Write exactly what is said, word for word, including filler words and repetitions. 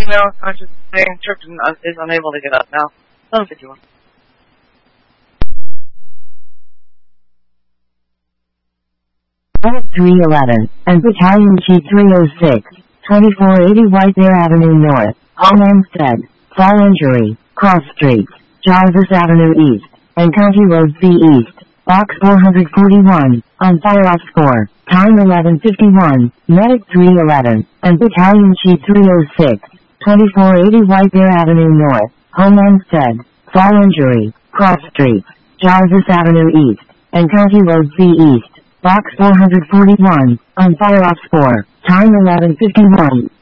email. I'm just saying Church is unable to get up now. seven fifty-one. three eleven, and Battalion Chief three oh six, twenty-four eighty Whitebear Avenue North, Homestead, Fall Injury, Cross Streets, Jarvis Avenue East, and County Road C East, Box four forty-one, on fire off score, time eleven fifty-one, Medic three eleven, and Battalion Chief three oh six, twenty-four eighty Whitebear Avenue North, Homestead, Fall Injury, Cross Streets, Jarvis Avenue East, and County Road C East, Box four forty-one, on fire off score, time eleven fifty-one.